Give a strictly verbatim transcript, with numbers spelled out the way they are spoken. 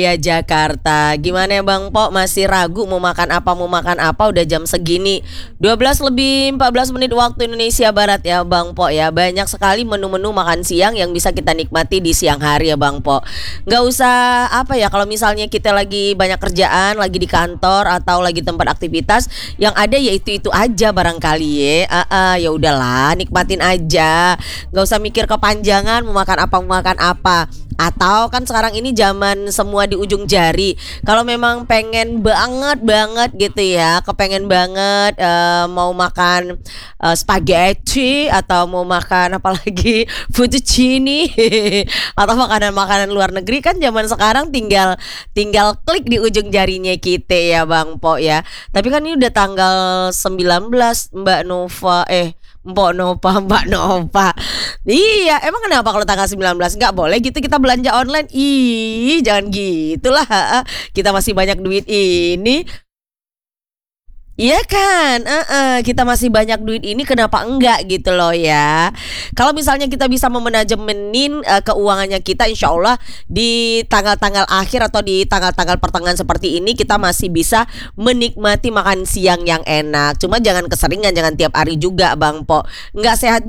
Ya Jakarta. Gimana ya Bang Po, masih ragu mau makan apa mau makan apa udah jam segini. dua belas lebih empat belas menit waktu Indonesia Barat ya Bang Po ya. Banyak sekali menu-menu makan siang yang bisa kita nikmati di siang hari ya Bang Po. Nggak usah apa ya, kalau misalnya kita lagi banyak kerjaan, lagi di kantor atau lagi tempat aktivitas, yang ada ya itu-itu aja barangkali ya. Ah, ah, ya udahlah, nikmatin aja. Nggak usah mikir kepanjangan mau makan apa mau makan apa. Atau kan sekarang ini zaman semua di ujung jari. Kalau memang pengen banget banget gitu ya, kepengen banget eh, mau makan eh, spaghetti atau mau makan apalagi fettuccine atau makanan-makanan luar negeri, kan zaman sekarang tinggal tinggal klik di ujung jarinya kita ya Bang Po ya. Tapi kan ini udah tanggal sembilan belas Mbak Nova eh Mbok Nova, Mbak Nova. Iya, emang kenapa kalau tanggal sembilan belas nggak boleh gitu kita belanja online? Ih, jangan gitulah. Kita masih banyak duit ini. Iya kan, heeh, kita masih banyak duit ini, kenapa enggak gitu loh ya. Kalau misalnya kita bisa memanajemenin eh, keuangannya kita, insya Allah di tanggal-tanggal akhir atau di tanggal-tanggal pertengahan seperti ini kita masih bisa menikmati makan siang yang enak. Cuma jangan keseringan, jangan tiap hari juga Bang Po. Nggak sehat